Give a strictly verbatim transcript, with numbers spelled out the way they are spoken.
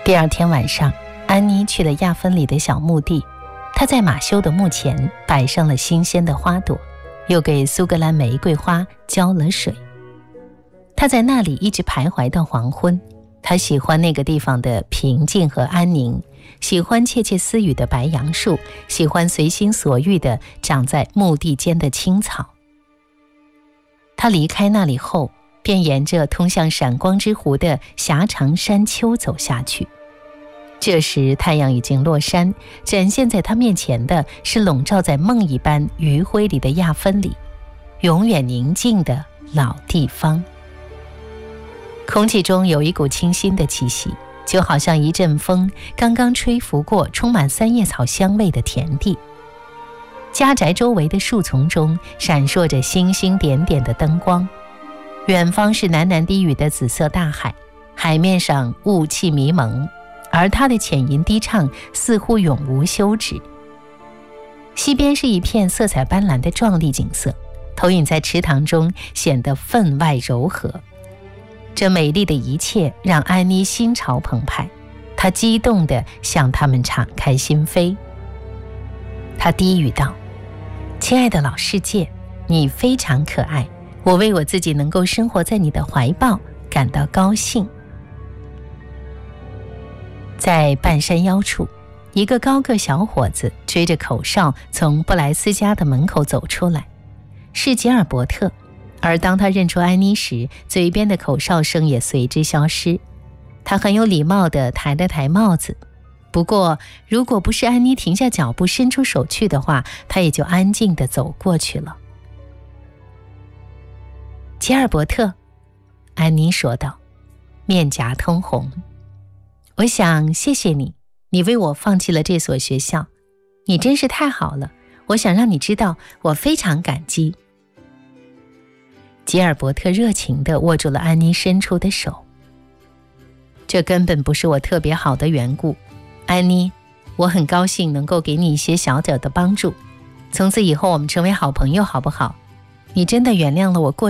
第二天晚上，安妮去了亚芬里的小墓地，她在马修的墓前摆上了新鲜的花朵，又给苏格兰玫瑰花浇了水。她在那里一直徘徊到黄昏。她喜欢那个地方的平静和安宁，喜欢窃窃私语的白杨树，喜欢随心所欲地长在墓地间的青草。她离开那里后，便沿着通向闪光之湖的狭长山丘走下去。这时太阳已经落山，展现在她面前的是笼罩在梦一般余晖里的亚芬里，永远宁静的老地方。空气中有一股清新的气息，就好像一阵风刚刚吹拂过充满三叶草香味的田地。家宅周围的树丛中闪烁着星星点点的灯光，远方是喃喃低语的紫色大海，海面上雾气迷蒙，而它的浅吟低唱似乎永无休止。西边是一片色彩斑斓的壮丽景色，投影在池塘中显得分外柔和。这美丽的一切让安妮心潮澎湃，她激动地向他们敞开心扉。她低语道：亲爱的老世界，你非常可爱，我为我自己能够生活在你的怀抱感到高兴。在半山腰处，一个高个小伙子吹着口哨从布莱斯家的门口走出来，是吉尔伯特。而当他认出安妮时，嘴边的口哨声也随之消失。他很有礼貌地抬了抬帽子，不过如果不是安妮停下脚步伸出手去的话，他也就安静地走过去了。吉尔伯特，安妮说道，面颊通红，我想谢谢你，你为我放弃了这所学校，你真是太好了，我想让你知道我非常感激。吉尔伯特热情地握住了安妮伸出的手。这根本不是我特别好的缘故，安妮，我很高兴能够给你一些小点的帮助，从此以后我们成为好朋友好不好？你真的原谅了我过